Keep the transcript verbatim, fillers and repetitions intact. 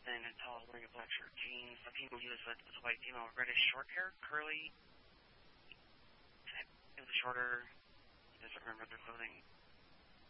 thin and tall, wearing a black shirt, jeans. The female he was with was a white female, reddish short hair, curly. It was shorter. He doesn't remember their clothing.